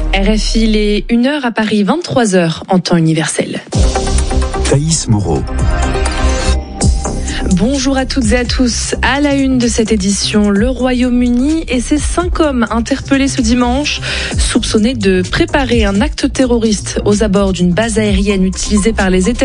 RFI, il est 1h à Paris, 23h en temps universel. Thaïs Moreau. Bonjour à toutes et à tous. À la une de cette édition, le Royaume-Uni et ses 5 hommes interpellés ce dimanche, soupçonnés de préparer un acte terroriste aux abords d'une base aérienne utilisée par les États-Unis.